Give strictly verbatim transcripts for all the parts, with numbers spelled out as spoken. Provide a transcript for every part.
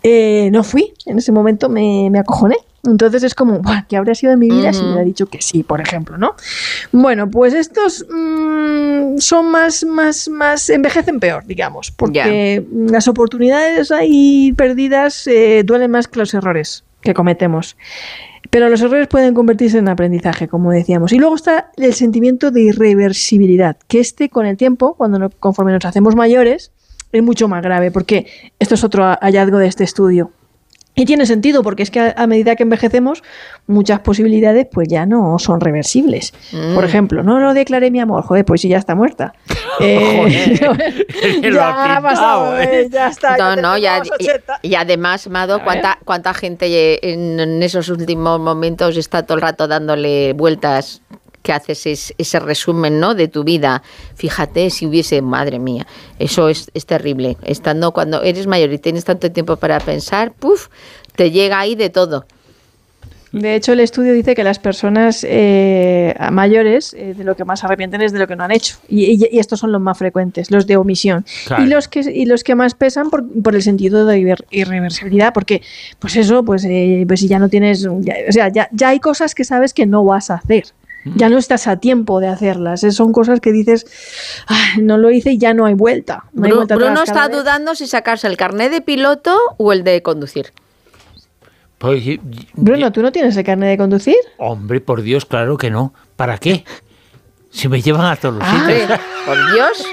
Eh, no fui, en ese momento me, me acojoné. Entonces es como, ¡buah! ¿Qué habría sido de mi vida uh-huh. si me hubiera dicho que sí, por ejemplo, ¿no? Bueno, pues estos mmm, son más, más, más, envejecen peor, digamos, porque yeah. las oportunidades ahí perdidas eh, duelen más que los errores que cometemos. Pero los errores pueden convertirse en aprendizaje, como decíamos. Y luego está el sentimiento de irreversibilidad, que este con el tiempo, cuando no, conforme nos hacemos mayores, es mucho más grave, porque esto es otro hallazgo de este estudio. Y tiene sentido, porque es que a, a medida que envejecemos, muchas posibilidades pues ya no son reversibles. Mm. Por ejemplo, no lo declaré mi amor, joder, pues si ya está muerta. eh, ya ha pasado, eh, ya está. No, ya no, ya, y, y además, Mado, ¿cuánta, cuánta gente en, en esos últimos momentos está todo el rato dándole vueltas? Que haces es, ese resumen, ¿no?, de tu vida. Fíjate si hubiese, madre mía, eso es, es terrible. Estando cuando eres mayor y tienes tanto tiempo para pensar, puf, te llega ahí de todo. De hecho, el estudio dice que las personas eh, mayores eh, de lo que más se arrepienten es de lo que no han hecho. Y, y, y estos son los más frecuentes, los de omisión. Claro. Y los que y los que más pesan por, por el sentido de irre- irreversibilidad, porque pues eso, pues, eh, pues si ya no tienes, ya, o sea, ya, ya hay cosas que sabes que no vas a hacer. Ya no estás a tiempo de hacerlas. Son cosas que dices, no lo hice y ya no hay vuelta. No hay Bruno, vuelta Bruno está vez. dudando si sacarse el carnet de piloto o el de conducir. Pues, Bruno, ¿tú no tienes el carnet de conducir? Hombre, por Dios, claro que no. ¿Para qué? Si me llevan a todos los ah, sitios. Por Dios.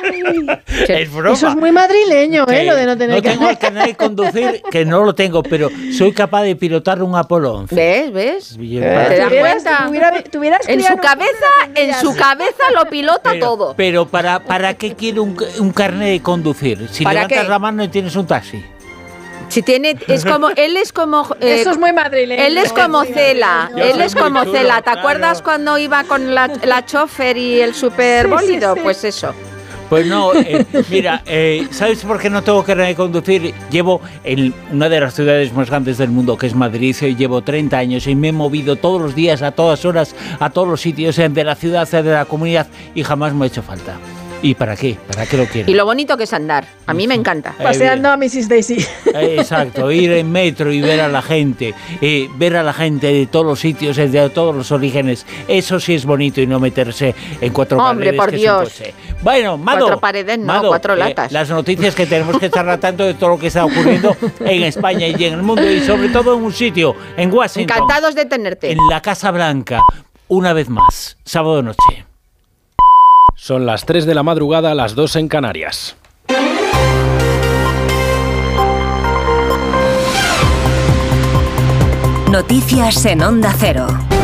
Es broma. Eso es muy madrileño, ¿eh? Lo de no tener no carnet. No tengo el carnet de conducir, que no lo tengo, pero soy capaz de pilotar un Apolo once. ¿Ves? ¿Ves? Bien, ¿Te das cuenta? Tuviera, tuvieras en su cabeza, en su cabeza lo pilota pero, todo. Pero ¿para, para qué quiero un, un carnet de conducir? Si levantas qué? la mano y tienes un taxi. Si tiene, es como, él es como... Eh, Eso es muy madrileño. Él es como Cela, yo él es como chulo, Cela. ¿Te claro. acuerdas cuando iba con la, la chofer y el superbólido? Sí, sí, sí. Pues eso. Pues no, eh, mira, eh, ¿sabes por qué no tengo que reconducir? Llevo en una de las ciudades más grandes del mundo, que es Madrid, y llevo treinta años y me he movido todos los días, a todas horas, a todos los sitios de la ciudad, de la comunidad, y jamás me ha hecho falta. ¿Y para qué? ¿Para qué lo quiero? Y lo bonito que es andar. A mí me encanta. Eh, Paseando a missus Daisy. Eh, exacto, ir en metro y ver a la gente, eh, ver a la gente de todos los sitios, de todos los orígenes. Eso sí es bonito y no meterse en cuatro Hombre, paredes. Hombre, por que Dios. Se bueno, Mado. Cuatro paredes, no, Mado, cuatro eh, latas. Las noticias que tenemos que charlar tanto de todo lo que está ocurriendo en España y en el mundo y sobre todo en un sitio, en Washington. Encantados de tenerte. En la Casa Blanca, una vez más, sábado noche. Son las tres de la madrugada, las dos en Canarias. Noticias en Onda Cero.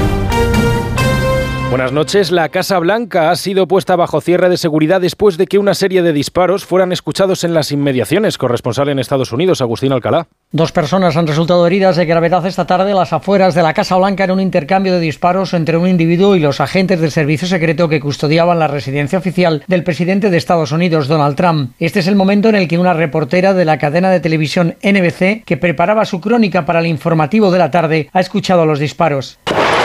Buenas noches. La Casa Blanca ha sido puesta bajo cierre de seguridad después de que una serie de disparos fueran escuchados en las inmediaciones. Corresponsal en Estados Unidos, Agustín Alcalá. Dos personas han resultado heridas de gravedad esta tarde a las afueras de la Casa Blanca en un intercambio de disparos entre un individuo y los agentes del servicio secreto que custodiaban la residencia oficial del presidente de Estados Unidos, Donald Trump. Este es el momento en el que una reportera de la cadena de televisión N B C, que preparaba su crónica para el informativo de la tarde, ha escuchado los disparos.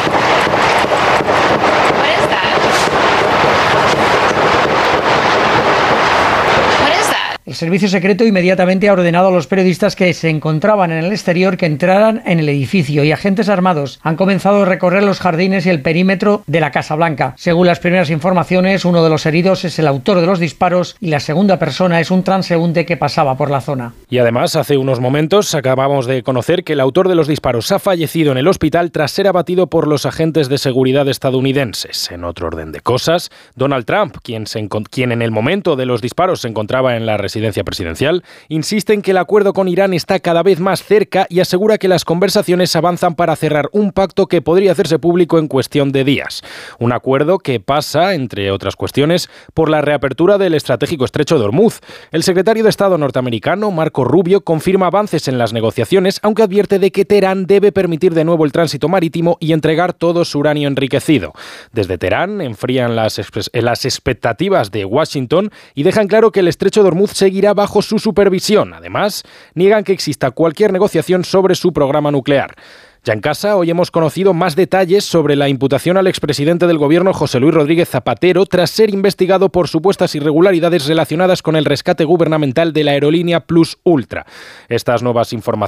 El servicio secreto inmediatamente ha ordenado a los periodistas que se encontraban en el exterior que entraran en el edificio y agentes armados han comenzado a recorrer los jardines y el perímetro de la Casa Blanca. Según las primeras informaciones, uno de los heridos es el autor de los disparos y la segunda persona es un transeúnte que pasaba por la zona. Y además, hace unos momentos acabamos de conocer que el autor de los disparos ha fallecido en el hospital tras ser abatido por los agentes de seguridad estadounidenses. En otro orden de cosas, Donald Trump, quien, se encont- quien en el momento de los disparos se encontraba en la residencia presidencial, insiste en que el acuerdo con Irán está cada vez más cerca y asegura que las conversaciones avanzan para cerrar un pacto que podría hacerse público en cuestión de días. Un acuerdo que pasa, entre otras cuestiones, por la reapertura del estratégico estrecho de Hormuz. El secretario de Estado norteamericano, Marco Rubio, confirma avances en las negociaciones, aunque advierte de que Teherán debe permitir de nuevo el tránsito marítimo y entregar todo su uranio enriquecido. Desde Teherán enfrían las, las expectativas de Washington y dejan claro que el estrecho de Hormuz se seguirá bajo su supervisión. Además, niegan que exista cualquier negociación sobre su programa nuclear. Ya en casa, hoy hemos conocido más detalles sobre la imputación al expresidente del gobierno José Luis Rodríguez Zapatero tras ser investigado por supuestas irregularidades relacionadas con el rescate gubernamental de la aerolínea Plus Ultra. Estas nuevas informaciones